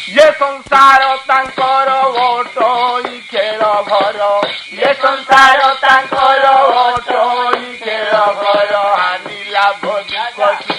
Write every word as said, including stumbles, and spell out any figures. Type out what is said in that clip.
ଏ ସଂସାର ତାଙ୍କର ଓଟୋଇ ଖେଳ ଘର ଏ ସଂସାର ତାଙ୍କର ଓଟୋଇ ଖେଳ ଘର ହାନି ଲାଭ ଦୁଃଖ